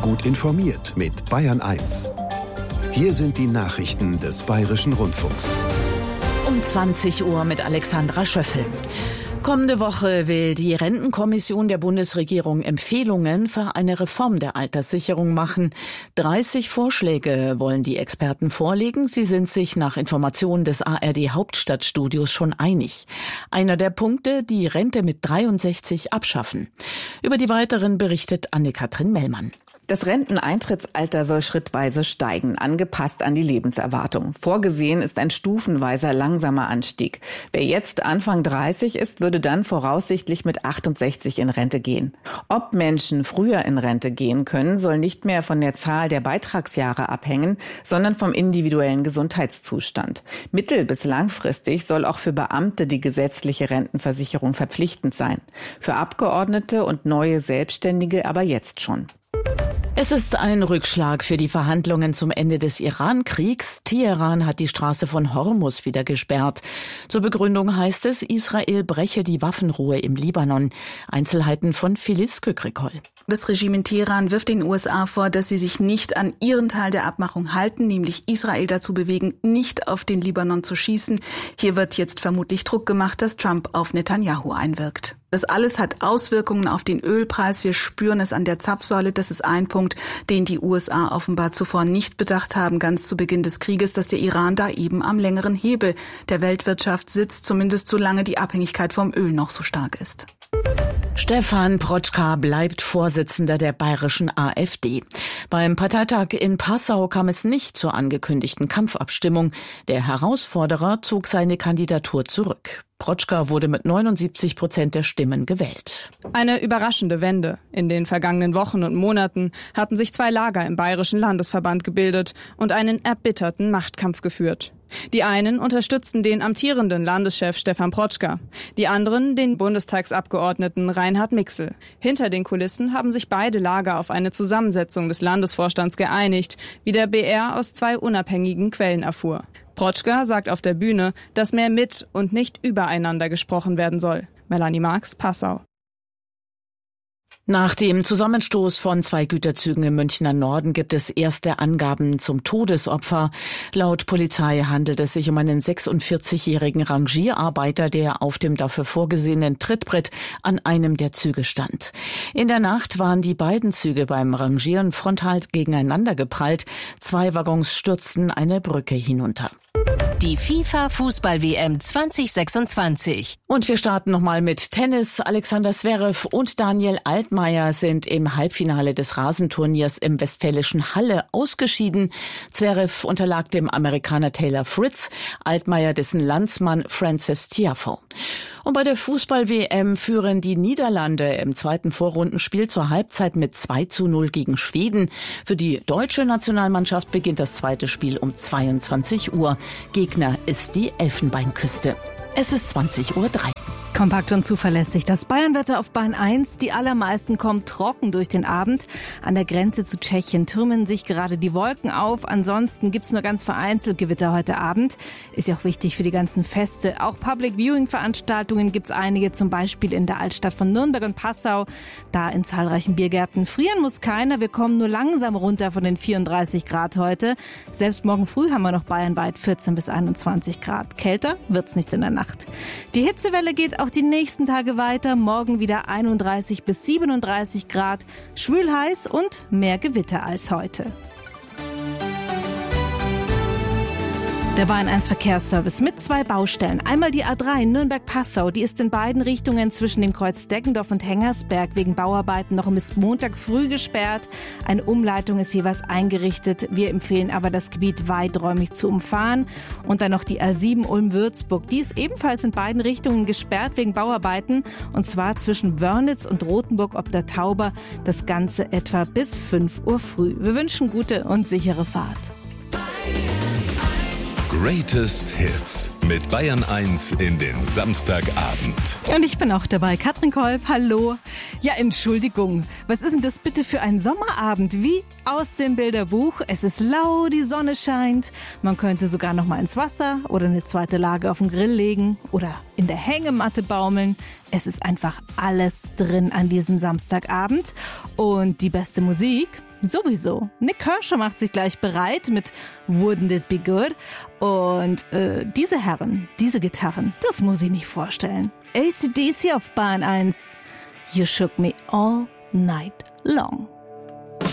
Gut informiert mit Bayern 1. Hier sind die Nachrichten des Bayerischen Rundfunks. Um 20 Uhr mit Alexandra Schöffel. Kommende Woche will die Rentenkommission der Bundesregierung Empfehlungen für eine Reform der Alterssicherung machen. 30 Vorschläge wollen die Experten vorlegen. Sie sind sich nach Informationen des ARD Hauptstadtstudios schon einig. Einer der Punkte, die Rente mit 63 abschaffen. Über die weiteren berichtet Anne-Kathrin Mellmann. Das Renteneintrittsalter soll schrittweise steigen, angepasst an die Lebenserwartung. Vorgesehen ist ein stufenweiser langsamer Anstieg. Wer jetzt Anfang 30 ist, würde dann voraussichtlich mit 68 in Rente gehen. Ob Menschen früher in Rente gehen können, soll nicht mehr von der Zahl der Beitragsjahre abhängen, sondern vom individuellen Gesundheitszustand. Mittel- bis langfristig soll auch für Beamte die gesetzliche Rentenversicherung verpflichtend sein. Für Abgeordnete und neue Selbstständige aber jetzt schon. Es ist ein Rückschlag für die Verhandlungen zum Ende des Iran-Kriegs. Teheran hat die Straße von Hormuz wieder gesperrt. Zur Begründung heißt es, Israel breche die Waffenruhe im Libanon. Einzelheiten von Phyllis Kükrikol. Das Regime in Teheran wirft den USA vor, dass sie sich nicht an ihren Teil der Abmachung halten, nämlich Israel dazu bewegen, nicht auf den Libanon zu schießen. Hier wird jetzt vermutlich Druck gemacht, dass Trump auf Netanyahu einwirkt. Das alles hat Auswirkungen auf den Ölpreis. Wir spüren es an der Zapfsäule. Das ist ein Punkt, den die USA offenbar zuvor nicht bedacht haben, ganz zu Beginn des Krieges, dass der Iran da eben am längeren Hebel der Weltwirtschaft sitzt, zumindest solange die Abhängigkeit vom Öl noch so stark ist. Stefan Protschka bleibt Vorsitzender der bayerischen AfD. Beim Parteitag in Passau kam es nicht zur angekündigten Kampfabstimmung. Der Herausforderer zog seine Kandidatur zurück. Protschka wurde mit 79% der Stimmen gewählt. Eine überraschende Wende. In den vergangenen Wochen und Monaten hatten sich zwei Lager im Bayerischen Landesverband gebildet und einen erbitterten Machtkampf geführt. Die einen unterstützten den amtierenden Landeschef Stefan Protschka, die anderen den Bundestagsabgeordneten Reinhard Mixel. Hinter den Kulissen haben sich beide Lager auf eine Zusammensetzung des Landesvorstands geeinigt, wie der BR aus zwei unabhängigen Quellen erfuhr. Protschka sagt auf der Bühne, dass mehr mit und nicht übereinander gesprochen werden soll. Melanie Marx, Passau. Nach dem Zusammenstoß von zwei Güterzügen im Münchner Norden gibt es erste Angaben zum Todesopfer. Laut Polizei handelt es sich um einen 46-jährigen Rangierarbeiter, der auf dem dafür vorgesehenen Trittbrett an einem der Züge stand. In der Nacht waren die beiden Züge beim Rangieren frontal gegeneinander geprallt. Zwei Waggons stürzten eine Brücke hinunter. Die FIFA-Fußball-WM 2026. Und wir starten nochmal mit Tennis. Alexander Zverev und Daniel Altmaier sind im Halbfinale des Rasenturniers im westfälischen Halle ausgeschieden. Zverev unterlag dem Amerikaner Taylor Fritz, Altmaier dessen Landsmann Frances Tiafoe. Und bei der Fußball-WM führen die Niederlande im zweiten Vorrundenspiel zur Halbzeit mit 2:0 gegen Schweden. Für die deutsche Nationalmannschaft beginnt das zweite Spiel um 22 Uhr. Gegner ist die Elfenbeinküste. Es ist 20:03 Uhr. Kompakt und zuverlässig. Das Bayernwetter auf Bahn 1. Die allermeisten kommen trocken durch den Abend. An der Grenze zu Tschechien türmen sich gerade die Wolken auf. Ansonsten gibt's nur ganz vereinzelt Gewitter heute Abend. Ist ja auch wichtig für die ganzen Feste. Auch Public-Viewing-Veranstaltungen gibt's einige, zum Beispiel in der Altstadt von Nürnberg und Passau. Da in zahlreichen Biergärten. Frieren muss keiner. Wir kommen nur langsam runter von den 34 Grad heute. Selbst morgen früh haben wir noch bayernweit 14 bis 21 Grad. Kälter wird's nicht in der Nacht. Die Hitzewelle geht auch die nächsten Tage weiter. Morgen wieder 31 bis 37 Grad. Schwül heiß und mehr Gewitter als heute. Der Bayern 1 Verkehrsservice mit zwei Baustellen. Einmal die A3 Nürnberg-Passau. Die ist in beiden Richtungen zwischen dem Kreuz Deggendorf und Hengersberg wegen Bauarbeiten noch bis Montag früh gesperrt. Eine Umleitung ist jeweils eingerichtet. Wir empfehlen aber, das Gebiet weiträumig zu umfahren. Und dann noch die A7 Ulm-Würzburg. Die ist ebenfalls in beiden Richtungen gesperrt wegen Bauarbeiten. Und zwar zwischen Wörnitz und Rothenburg ob der Tauber. Das Ganze etwa bis 5 Uhr früh. Wir wünschen gute und sichere Fahrt. Greatest Hits mit Bayern 1 in den Samstagabend. Und ich bin auch dabei, Katrin Kolb, hallo. Ja, Entschuldigung, was ist denn das bitte für ein Sommerabend? Wie aus dem Bilderbuch. Es ist lau, die Sonne scheint. Man könnte sogar noch mal ins Wasser oder eine zweite Lage auf den Grill legen oder in der Hängematte baumeln. Es ist einfach alles drin an diesem Samstagabend. Und die beste Musik, Sowieso. Nick Kershaw macht sich gleich bereit mit Wouldn't It Be Good? Und diese Herren, diese Gitarren, das muss ich nicht vorstellen. AC/DC auf Bayern 1. You shook me all night long.